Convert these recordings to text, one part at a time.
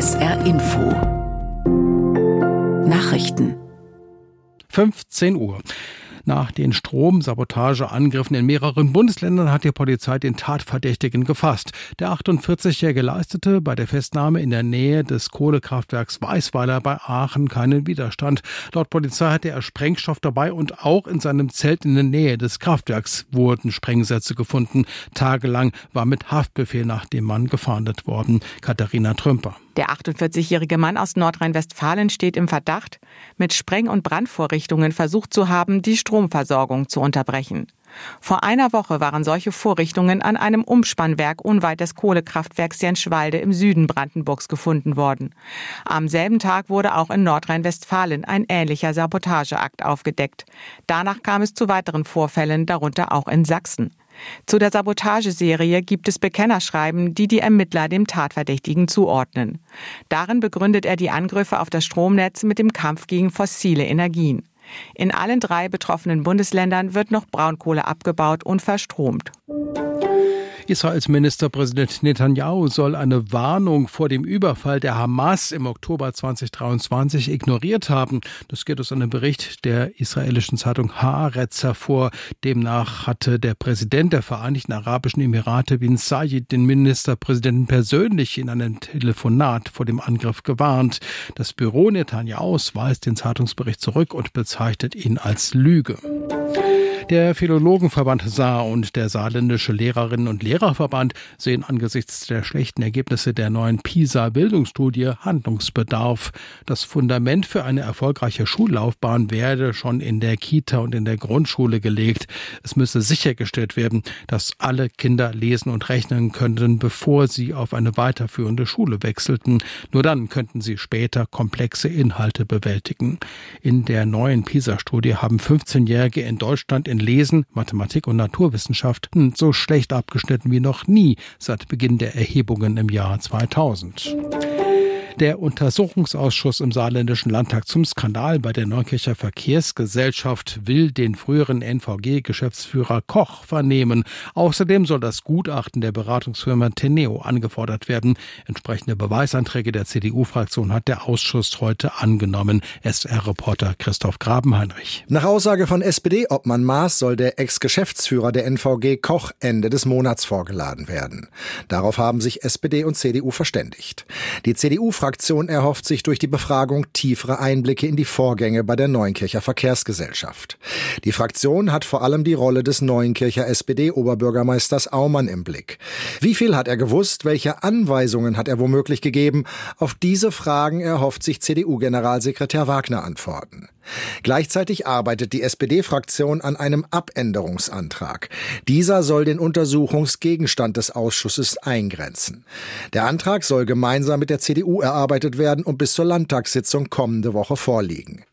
SR Info Nachrichten 15 Uhr. Nach den Stromsabotageangriffen in mehreren Bundesländern hat die Polizei den Tatverdächtigen gefasst. Der 48-Jährige leistete bei der Festnahme in der Nähe des Kohlekraftwerks Weißweiler bei Aachen keinen Widerstand. Laut Polizei hatte er Sprengstoff dabei und auch in seinem Zelt in der Nähe des Kraftwerks wurden Sprengsätze gefunden. Tagelang war mit Haftbefehl nach dem Mann gefahndet worden. Katharina Trümper. Der 48-jährige Mann aus Nordrhein-Westfalen steht im Verdacht, mit Spreng- und Brandvorrichtungen versucht zu haben, die Stromversorgung zu unterbrechen. Vor einer Woche waren solche Vorrichtungen an einem Umspannwerk unweit des Kohlekraftwerks Jenschwalde im Süden Brandenburgs gefunden worden. Am selben Tag wurde auch in Nordrhein-Westfalen ein ähnlicher Sabotageakt aufgedeckt. Danach kam es zu weiteren Vorfällen, darunter auch in Sachsen. Zu der Sabotageserie gibt es Bekennerschreiben, die Ermittler dem Tatverdächtigen zuordnen. Darin begründet er die Angriffe auf das Stromnetz mit dem Kampf gegen fossile Energien. In allen 3 betroffenen Bundesländern wird noch Braunkohle abgebaut und verstromt. Israels Ministerpräsident Netanyahu soll eine Warnung vor dem Überfall der Hamas im Oktober 2023 ignoriert haben. Das geht aus einem Bericht der israelischen Zeitung Haaretz hervor. Demnach hatte der Präsident der Vereinigten Arabischen Emirate bin Zayed den Ministerpräsidenten persönlich in einem Telefonat vor dem Angriff gewarnt. Das Büro Netanyahus weist den Zeitungsbericht zurück und bezeichnet ihn als Lüge. Der Philologenverband Saar und der Saarländische Lehrerinnen- und Lehrerverband sehen angesichts der schlechten Ergebnisse der neuen PISA-Bildungsstudie Handlungsbedarf. Das Fundament für eine erfolgreiche Schullaufbahn werde schon in der Kita und in der Grundschule gelegt. Es müsse sichergestellt werden, dass alle Kinder lesen und rechnen könnten, bevor sie auf eine weiterführende Schule wechselten. Nur dann könnten sie später komplexe Inhalte bewältigen. In der neuen PISA-Studie haben 15-Jährige in Deutschland in Lesen, Mathematik und Naturwissenschaften so schlecht abgeschnitten wie noch nie seit Beginn der Erhebungen im Jahr 2000. Der Untersuchungsausschuss im Saarländischen Landtag zum Skandal bei der Neunkircher Verkehrsgesellschaft will den früheren NVG-Geschäftsführer Koch vernehmen. Außerdem soll das Gutachten der Beratungsfirma Teneo angefordert werden. Entsprechende Beweisanträge der CDU-Fraktion hat der Ausschuss heute angenommen. SR-Reporter Christoph Grabenheinrich. Nach Aussage von SPD-Obmann Maas soll der Ex-Geschäftsführer der NVG Koch Ende des Monats vorgeladen werden. Darauf haben sich SPD und CDU verständigt. Die CDU-Fraktion erhofft sich durch die Befragung tiefere Einblicke in die Vorgänge bei der Neunkircher Verkehrsgesellschaft. Die Fraktion hat vor allem die Rolle des Neunkircher SPD-Oberbürgermeisters Aumann im Blick. Wie viel hat er gewusst? Welche Anweisungen hat er womöglich gegeben? Auf diese Fragen erhofft sich CDU-Generalsekretär Wagner Antworten. Gleichzeitig arbeitet die SPD-Fraktion an einem Abänderungsantrag. Dieser soll den Untersuchungsgegenstand des Ausschusses eingrenzen. Der Antrag soll gemeinsam mit der CDU erarbeitet werden und bis zur Landtagssitzung kommende Woche vorliegen.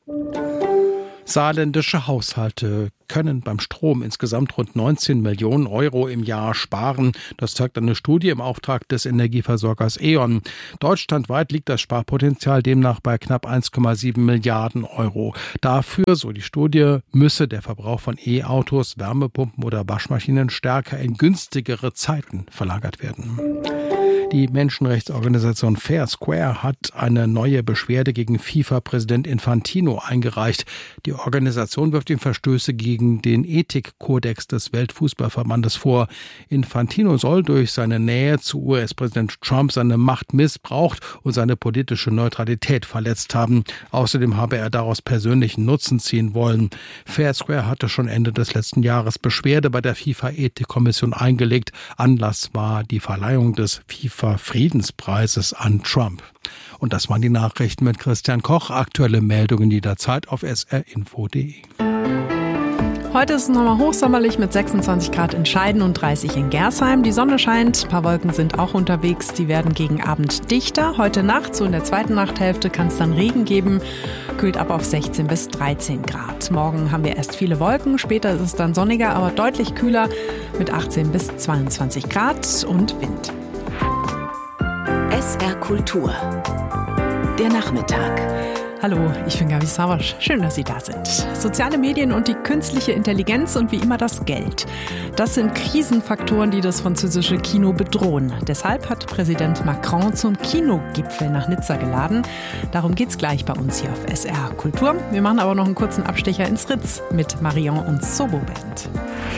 Saarländische Haushalte können beim Strom insgesamt rund 19 Millionen Euro im Jahr sparen. Das zeigt eine Studie im Auftrag des Energieversorgers E.ON. Deutschlandweit liegt das Sparpotenzial demnach bei knapp 1,7 Milliarden Euro. Dafür, so die Studie, müsse der Verbrauch von E-Autos, Wärmepumpen oder Waschmaschinen stärker in günstigere Zeiten verlagert werden. Die Menschenrechtsorganisation Fair Square hat eine neue Beschwerde gegen FIFA-Präsident Infantino eingereicht. Die Organisation wirft ihm Verstöße gegen den Ethikkodex des Weltfußballverbandes vor. Infantino soll durch seine Nähe zu US-Präsident Trump seine Macht missbraucht und seine politische Neutralität verletzt haben. Außerdem habe er daraus persönlichen Nutzen ziehen wollen. Fair Square hatte schon Ende des letzten Jahres Beschwerde bei der FIFA-Ethikkommission eingelegt. Anlass war die Verleihung des FIFA-Friedenspreises an Trump. Und das waren die Nachrichten mit Christian Koch. Aktuelle Meldungen jederzeit auf srinfo.de. Heute ist es nochmal hochsommerlich mit 26 Grad in Scheiden und 30 in Gersheim. Die Sonne scheint, ein paar Wolken sind auch unterwegs, die werden gegen Abend dichter. Heute Nacht, so in der zweiten Nachthälfte, kann es dann Regen geben, kühlt ab auf 16 bis 13 Grad. Morgen haben wir erst viele Wolken, später ist es dann sonniger, aber deutlich kühler mit 18 bis 22 Grad und Wind. SR Kultur. Der Nachmittag. Hallo, ich bin Gabi Savasch. Schön, dass Sie da sind. Soziale Medien und die künstliche Intelligenz und wie immer das Geld. Das sind Krisenfaktoren, die das französische Kino bedrohen. Deshalb hat Präsident Macron zum Kinogipfel nach Nizza geladen. Darum geht's gleich bei uns hier auf SR Kultur. Wir machen aber noch einen kurzen Abstecher ins Ritz mit Marion und Sobo Band.